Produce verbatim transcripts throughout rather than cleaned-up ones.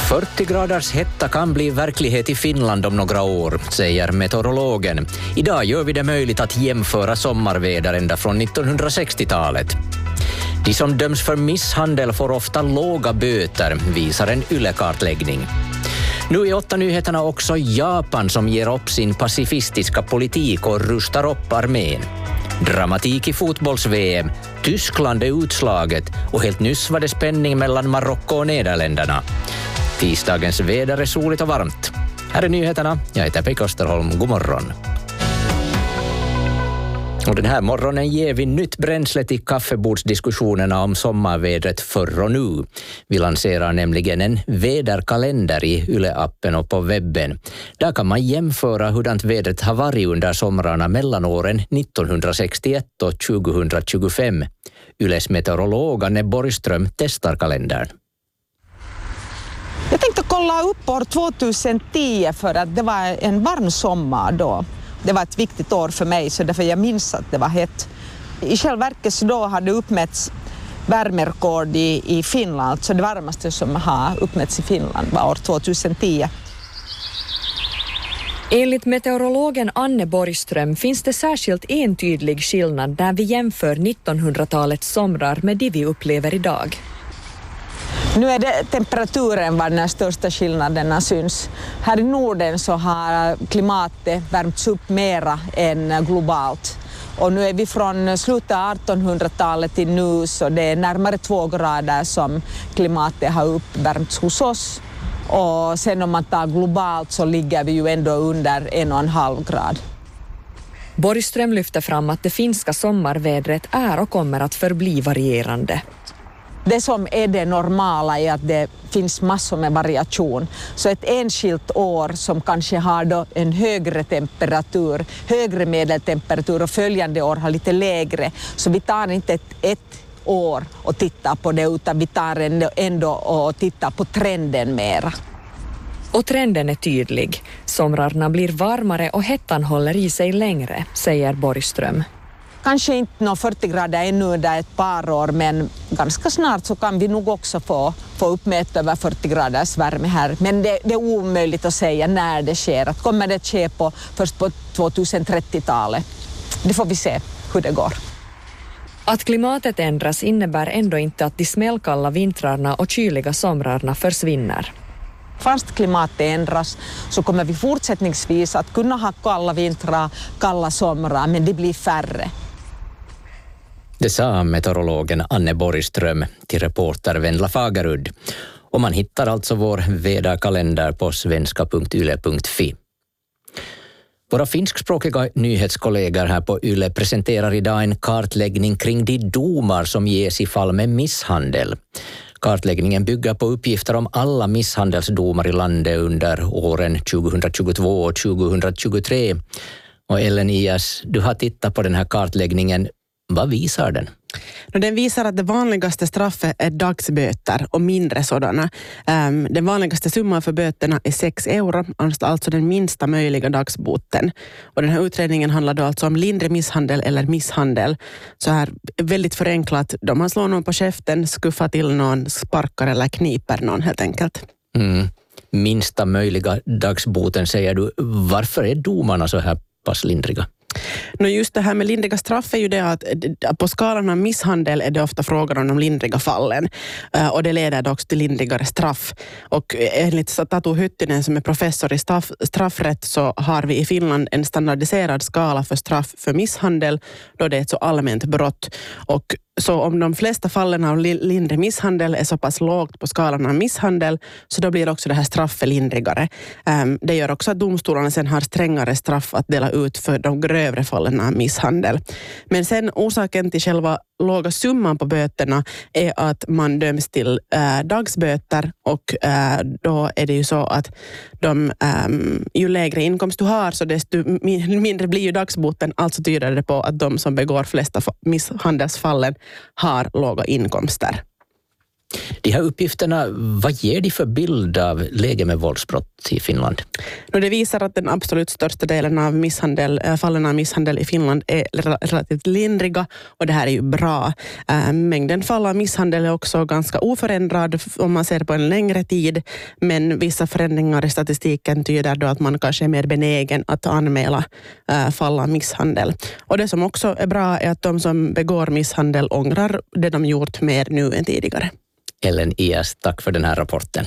fyrtio graders hetta kan bli verklighet i Finland om några år, säger meteorologen. Idag gör vi det möjligt att jämföra sommarväder ända från nittonhundrasextiotalet. De som döms för misshandel får ofta låga böter, visar en YLE-kartläggning. Nu i åtta nyheterna också Japan som ger upp sin pacifistiska politik och rustar upp armén. Dramatik i fotbolls-V M. Tyskland är utslaget och helt nyss var det spänning mellan Marocko och Nederländerna. Tisdagens väder är soligt och varmt. Här är nyheterna. Jag heter Pekka Österholm. God morgon. Och den här morgonen ger vi nytt bränsle till kaffebordsdiskussionerna om sommarvädret förr och nu. Vi lanserar nämligen en väderkalender i YLE-appen och på webben. Där kan man jämföra hurdant vädret har varit under somrarna mellan åren nittonhundrasextioett och tjugohundratjugofem. YLEs meteorolog Anne Borgström testar kalendern. Jag tänkte kolla upp år tjugohundratio för att det var en varm sommar då. Det var ett viktigt år för mig så därför jag minns att det var hett. I själva verket så då hade uppmätts värmerekord i, i Finland. Så det varmaste som har uppmätts i Finland var år tjugohundratio. Enligt meteorologen Anne Borgström finns det särskilt en tydlig skillnad när vi jämför nittonhundratalets somrar med det vi upplever idag. Nu är det temperaturen var den största skillnaderna syns. Här i Norden så har klimatet värmts upp mera än globalt. Och nu är vi från slutet av artonhundratalet till nu så det är närmare två grader som klimatet har uppvärmts hos oss. Och sen om man tar globalt så ligger vi ju ändå under en och en halv grad. Borgström lyfter fram att det finska sommarvädret är och kommer att förbli varierande. Det som är det normala är att det finns massor med variation. Så ett enskilt år som kanske har då en högre temperatur, högre medeltemperatur och följande år har lite lägre. Så vi tar inte ett, ett år och tittar på det utan vi tar ändå, ändå och tittar på trenden mera. Och trenden är tydlig. Somrarna blir varmare och hettan håller i sig längre, säger Borgström. Kanske inte nå fyrtio grader ännu under ett par år men ganska snart så kan vi nog också få, få uppmätt över fyrtio graders värme här. Men det, det är omöjligt att säga när det sker. Att kommer det att ske på, först på tjugotrettiotalet? Det får vi se hur det går. Att klimatet ändras innebär ändå inte att de smällkalla vintrarna och kyliga somrarna försvinner. Fast klimatet ändras så kommer vi fortsättningsvis att kunna ha kalla vintrar, kalla somrar men det blir färre. Det sa meteorologen Anne Borgström till reporter Vendla Fagerud. Och man hittar alltså vår väderkalender på svenska punkt yle punkt fi. Våra finskspråkiga nyhetskollegor här på YLE presenterar idag en kartläggning kring de domar som ges i fall med misshandel. Kartläggningen bygger på uppgifter om alla misshandelsdomar i landet under åren tjugohundratjugotvå och tjugohundratjugotre. Och Ellen Ias, du har tittat på den här kartläggningen. Vad visar den? Den visar att det vanligaste straffet är dagsböter och mindre sådana. Den vanligaste summan för böterna är sex euro, alltså den minsta möjliga dagsboten. Och den här utredningen handlar då alltså om lindrig misshandel eller misshandel. Så här väldigt förenklat, de man slår någon på käften, skuffar till någon, sparkar eller kniper någon helt enkelt. Mm. Minsta möjliga dagsboten säger du. Varför är domarna så här pass lindriga? No just det här med lindriga straff är ju det att på skalan av misshandel är det ofta frågan om de lindriga fallen och det leder också till lindrigare straff. Och enligt Tatu Hyttinen som är professor i straff, straffrätt så har vi i Finland en standardiserad skala för straff för misshandel då det är ett så allmänt brott. Och så om de flesta fallen av lindrig misshandel är så pass lågt på skalan av misshandel så då blir också det här straffet lindrigare. Det gör också att domstolarna sen har strängare straff att dela ut för de grövre fallen av misshandel. Men sen orsaken till själva låga summan på böterna är att man döms till äh, dagsböter och äh, då är det ju så att de, ähm, ju lägre inkomst du har så desto mindre blir ju dagsboten, alltså tyder det på att de som begår flesta misshandelsfallen har låga inkomster. De här uppgifterna, vad ger de för bild av läge med våldsbrott i Finland? Det visar att den absolut största delen av misshandel, fallen av misshandel i Finland är relativt lindriga, och det här är ju bra. Mängden fall av misshandel är också ganska oförändrad om man ser på en längre tid, men vissa förändringar i statistiken tyder då att man kanske är mer benägen att anmäla fall av misshandel. Och det som också är bra är att de som begår misshandel ångrar det de gjort mer nu än tidigare. Ellen Ias, tack för den här rapporten.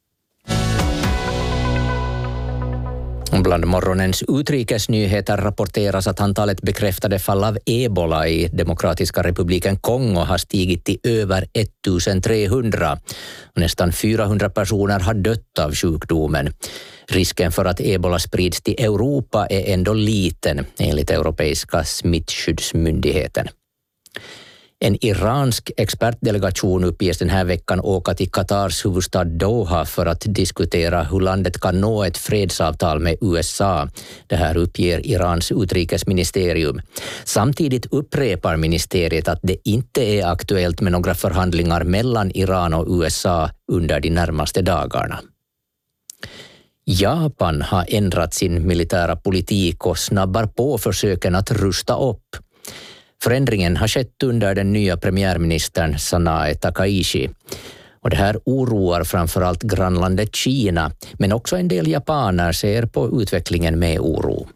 Bland morgonens utrikesnyheter rapporteras att antalet bekräftade fall av ebola i Demokratiska republiken Kongo har stigit till över ettusentrehundra. Nästan fyrahundra personer har dött av sjukdomen. Risken för att ebola sprids till Europa är ändå liten, enligt Europeiska smittskyddsmyndigheten. En iransk expertdelegation uppges den här veckan åka till Katars huvudstad Doha för att diskutera hur landet kan nå ett fredsavtal med U S A. Det här uppger Irans utrikesministerium. Samtidigt upprepar ministeriet att det inte är aktuellt med några förhandlingar mellan Iran och U S A under de närmaste dagarna. Japan har ändrat sin militära politik och snabbar på försöken att rusta upp. Förändringen har skett under den nya premiärministern Sanae Takaichi. Och det här oroar framförallt grannlandet Kina, men också en del japaner ser på utvecklingen med oro.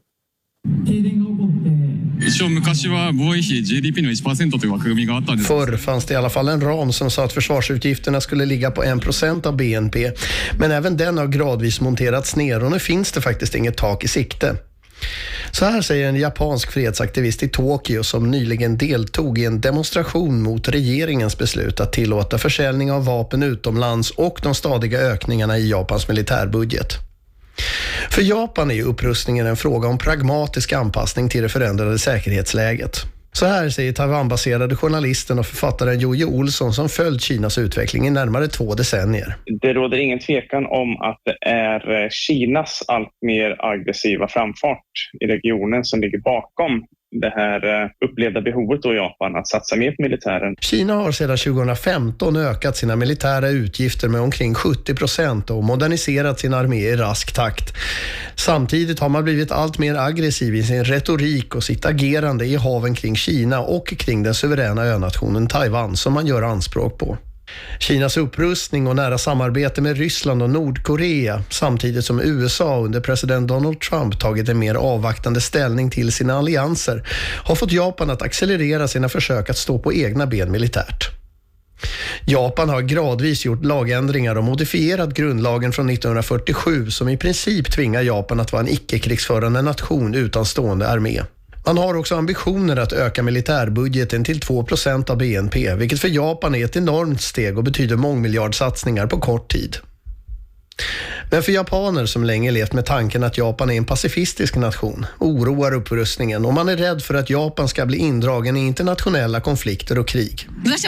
Förr fanns det i alla fall en ram som sa att försvarsutgifterna skulle ligga på en procent av B N P. Men även den har gradvis monterats ner och nu finns det faktiskt inget tak i sikte. Så här säger en japansk fredsaktivist i Tokyo som nyligen deltog i en demonstration mot regeringens beslut att tillåta försäljning av vapen utomlands och de stadiga ökningarna i Japans militärbudget. För Japan är ju upprustningen en fråga om pragmatisk anpassning till det förändrade säkerhetsläget. Så här säger Taiwan-baserade journalisten och författaren Jojo Olsson som följt Kinas utveckling i närmare två decennier. Det råder ingen tvekan om att det är Kinas allt mer aggressiva framfart i regionen som ligger bakom det här upplevda behovet i Japan att satsa mer på militären. Kina har sedan tjugohundrafemton ökat sina militära utgifter med omkring sjuttio procent och moderniserat sin armé i rask takt. Samtidigt har man blivit allt mer aggressiv i sin retorik och sitt agerande i haven kring Kina och kring den suveräna önationen Taiwan som man gör anspråk på. Kinas upprustning och nära samarbete med Ryssland och Nordkorea samtidigt som U S A under president Donald Trump tagit en mer avvaktande ställning till sina allianser har fått Japan att accelerera sina försök att stå på egna ben militärt. Japan har gradvis gjort lagändringar och modifierat grundlagen från nittonhundrafyrtiosju som i princip tvingar Japan att vara en icke-krigsförande nation utan stående armé. Man har också ambitioner att öka militärbudgeten till två procent av B N P, vilket för Japan är ett enormt steg och betyder mångmiljardsatsningar på kort tid. Men för japaner som länge levt med tanken att Japan är en pacifistisk nation oroar upprustningen och man är rädd för att Japan ska bli indragen i internationella konflikter och krig.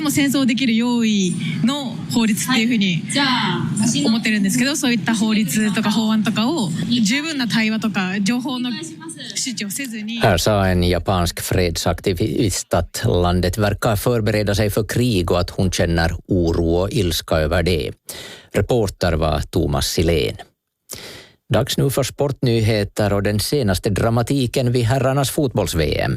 Här sa en japansk fredsaktivist att landet verkar förbereda sig för krig och att hon känner oro och ilska över det. Reporter var Thomas Silén. Dags nu för sportnyheter och den senaste dramatiken vid herrarnas fotbolls-V M.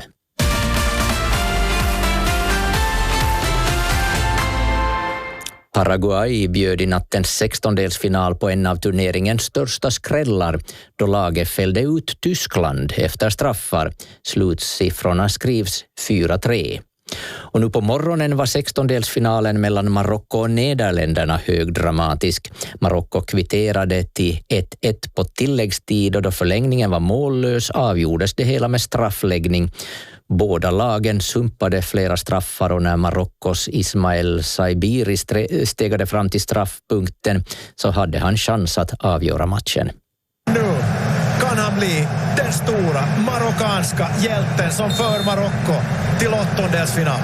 Paraguay bjöd i nattens sextondelsfinal på en av turneringens största skrällar då laget fällde ut Tyskland efter straffar. Slutsiffrorna skrivs fyra tre. Och nu på morgonen var sextondelsfinalen mellan Marocko och Nederländerna högdramatisk. Marocko kvitterade till ett ett på tilläggstid och då förlängningen var mållös avgjordes det hela med straffläggning. Båda lagen sumpade flera straffar och när Marockos Ismael Saibiri stegade fram till straffpunkten så hade han chans att avgöra matchen. Nu kan han bli den stora marockanska hjälten som för Marocko till åttondelsfinal.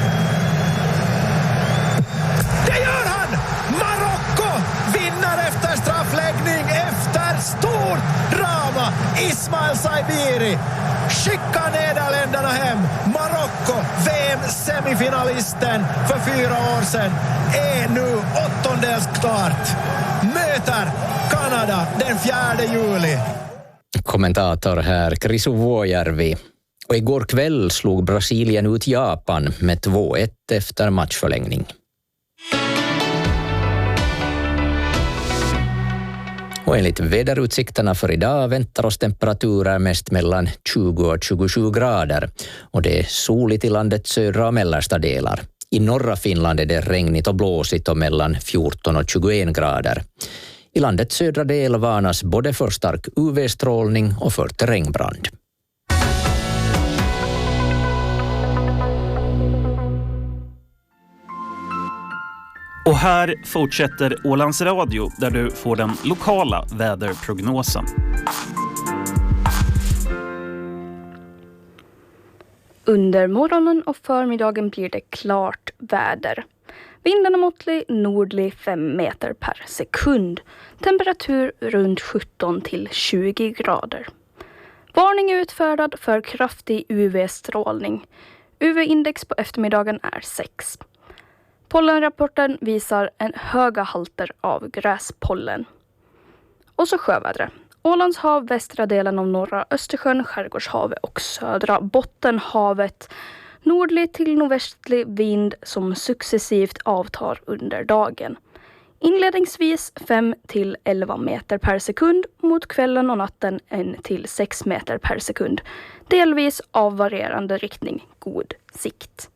Det gör han! Marocko vinner efter straffläggning efter stor drama. Ismael Saibiri skickar Nederländerna hem. Marocko Marocko, V M-semifinalisten för fyra år sedan, är nu åttondelsklart. Möter Kanada den fjärde juli. Kommentator här, Krisu Vuojärvi. Och igår kväll slog Brasilien ut Japan med två ett efter matchförlängning. Och enligt väderutsikterna för idag väntar oss temperaturer mest mellan tjugo och tjugosju grader. Och det är soligt i landets södra och mellersta delar. I norra Finland är det regnigt och blåsigt och mellan fjorton och tjugoen grader. I landets södra del varnas både för stark U V-strålning och för terrängbrand. Och här fortsätter Ålands Radio där du får den lokala väderprognosen. Under morgonen och förmiddagen blir det klart väder. Vinden är måttlig, nordlig fem meter per sekund. Temperatur runt sjutton till tjugo grader. Varning är utfärdad för kraftig U V-strålning. U V-index på eftermiddagen är sex. Pollenrapporten visar en höga halter av gräspollen. Och så sjövädret. Ålands hav, västra delen av norra Östersjön, Skärgårdshavet och södra Bottenhavet. Nordlig till nordvästlig vind som successivt avtar under dagen. Inledningsvis fem till elva meter per sekund, mot kvällen och natten en till sex meter per sekund. Delvis av varierande riktning, god sikt.